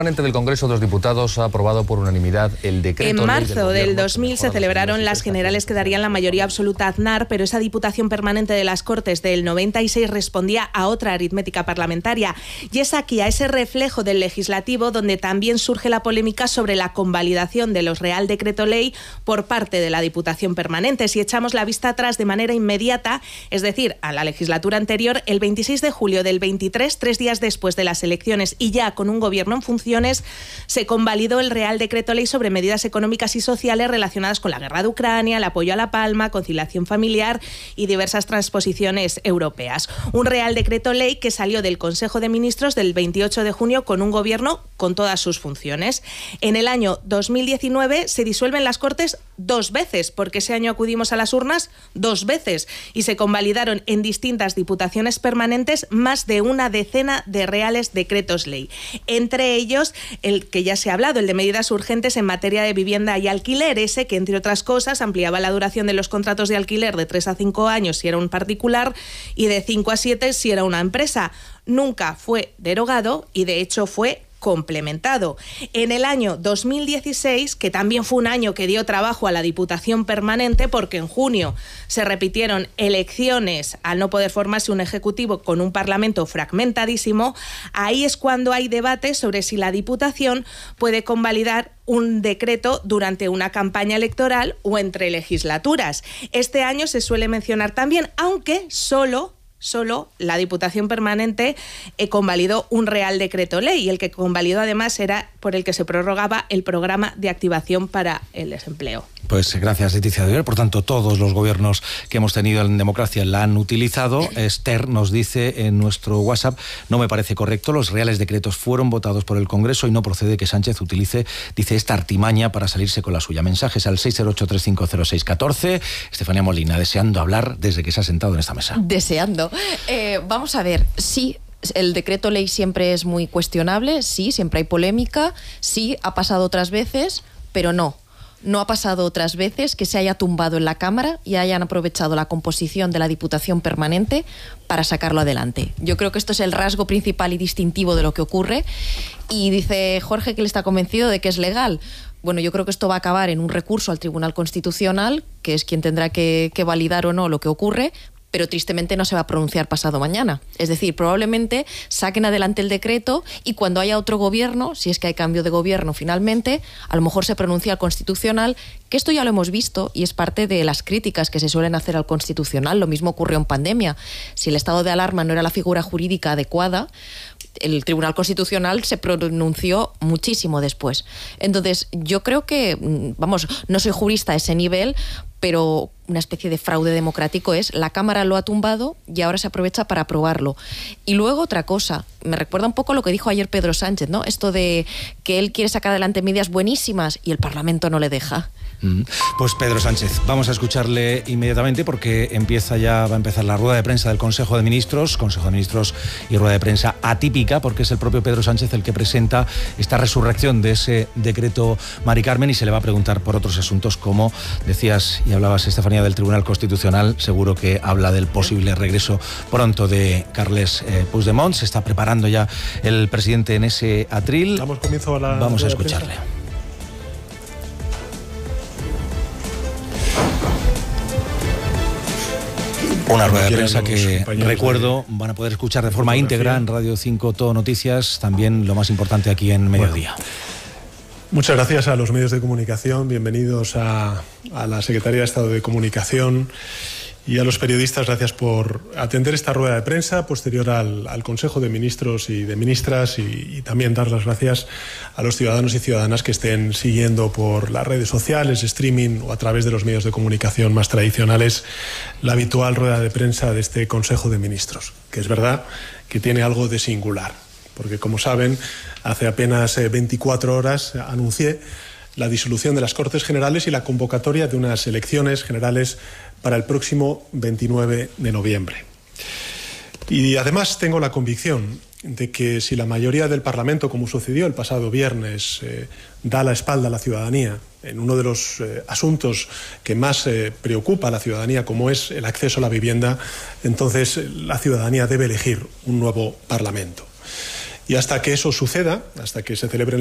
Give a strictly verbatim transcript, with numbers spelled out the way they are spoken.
del Congreso de los Diputados ha aprobado por unanimidad el decreto. En marzo del, del dos mil se celebraron las generales que darían la mayoría absoluta a Aznar, pero esa Diputación Permanente de las Cortes del noventa y seis respondía a otra aritmética parlamentaria. Y es aquí, a ese reflejo del legislativo, donde también surge la polémica sobre la convalidación de los Real Decreto Ley por parte de la Diputación Permanente. Si echamos la vista atrás de manera inmediata, es decir, a la legislatura anterior, el veintiséis de julio del veintitrés, tres días después de las elecciones y ya con un gobierno en funciones, se convalidó el Real Decreto Ley sobre medidas económicas y sociales relacionadas con la guerra de Ucrania, el apoyo a La Palma, conciliación familiar y diversas transposiciones europeas. Un Real Decreto Ley que salió del Consejo de Ministros del veintiocho de junio con un gobierno con todas sus funciones. En el año dos mil diecinueve se disuelven las Cortes dos veces, porque ese año acudimos a las urnas dos veces y se convalidaron en distintas diputaciones permanentes más de una decena de Reales Decretos Ley. Entre ellos, el que ya se ha hablado, el de medidas urgentes en materia de vivienda y alquiler, ese que, entre otras cosas, ampliaba la duración de los contratos de alquiler de tres a cinco años si era un particular y de cinco a siete si era una empresa. Nunca fue derogado y, de hecho, fue complementado. En el año dos mil dieciséis, que también fue un año que dio trabajo a la Diputación Permanente, porque en junio se repitieron elecciones al no poder formarse un Ejecutivo con un Parlamento fragmentadísimo, ahí es cuando hay debate sobre si la Diputación puede convalidar un decreto durante una campaña electoral o entre legislaturas. Este año se suele mencionar también, aunque solo Solo la Diputación Permanente eh, convalidó un Real Decreto Ley, y el que convalidó además era por el que se prorrogaba el programa de activación para el desempleo. Pues gracias, Leticia de Ver. Por tanto, todos los gobiernos que hemos tenido en democracia la han utilizado. Esther nos dice en nuestro WhatsApp: no me parece correcto, los reales decretos fueron votados por el Congreso y no procede que Sánchez utilice, dice, esta artimaña para salirse con la suya. Mensajes al seis cero ocho, tres cinco cero, seis uno cuatro. Estefanía Molina, deseando hablar desde que se ha sentado en esta mesa. Deseando. Eh, vamos a ver, sí. El decreto ley siempre es muy cuestionable, sí, siempre hay polémica, sí, ha pasado otras veces, pero no. No ha pasado otras veces que se haya tumbado en la Cámara y hayan aprovechado la composición de la Diputación Permanente para sacarlo adelante. Yo creo que esto es el rasgo principal y distintivo de lo que ocurre. Y dice Jorge que él está convencido de que es legal. Bueno, yo creo que esto va a acabar en un recurso al Tribunal Constitucional, que es quien tendrá que, que validar o no lo que ocurre, pero tristemente no se va a pronunciar pasado mañana. Es decir, probablemente saquen adelante el decreto y cuando haya otro gobierno, si es que hay cambio de gobierno finalmente, a lo mejor se pronuncia al Constitucional, que esto ya lo hemos visto y es parte de las críticas que se suelen hacer al Constitucional. Lo mismo ocurrió en pandemia. Si el estado de alarma no era la figura jurídica adecuada, el Tribunal Constitucional se pronunció muchísimo después. Entonces, yo creo que, vamos, no soy jurista a ese nivel, pero una especie de fraude democrático es, la Cámara lo ha tumbado y ahora se aprovecha para aprobarlo. Y luego otra cosa, me recuerda un poco lo que dijo ayer Pedro Sánchez, ¿no? Esto de que él quiere sacar adelante medidas buenísimas y el Parlamento no le deja. Pues Pedro Sánchez, vamos a escucharle inmediatamente porque empieza ya, va a empezar la rueda de prensa del Consejo de Ministros, Consejo de Ministros y rueda de prensa atípica, porque es el propio Pedro Sánchez el que presenta esta resurrección de ese decreto Mari Carmen y se le va a preguntar por otros asuntos, como decías y hablabas, Estefanía, del Tribunal Constitucional. Seguro que habla del posible regreso pronto de Carles eh, Puigdemont. Se está preparando ya el presidente en ese atril. Damos comienzo a la Vamos a escucharle. Una rueda de prensa que, recuerdo, van a poder escuchar de forma íntegra en Radio cinco Todo Noticias, también lo más importante aquí en Mediodía. Bueno, muchas gracias a los medios de comunicación, bienvenidos a, a la Secretaría de Estado de Comunicación y a los periodistas, gracias por atender esta rueda de prensa posterior al, al Consejo de Ministros y de Ministras y, y también dar las gracias a los ciudadanos y ciudadanas que estén siguiendo por las redes sociales, streaming o a través de los medios de comunicación más tradicionales la habitual rueda de prensa de este Consejo de Ministros, que es verdad que tiene algo de singular, porque como saben, hace apenas veinticuatro horas anuncié la disolución de las Cortes Generales y la convocatoria de unas elecciones generales para el próximo veintinueve de noviembre. Y además tengo la convicción de que si la mayoría del Parlamento, como sucedió el pasado viernes, eh, da la espalda a la ciudadanía en uno de los eh, asuntos que más eh, preocupa a la ciudadanía, como es el acceso a la vivienda, entonces la ciudadanía debe elegir un nuevo Parlamento. Y hasta que eso suceda, hasta que se celebren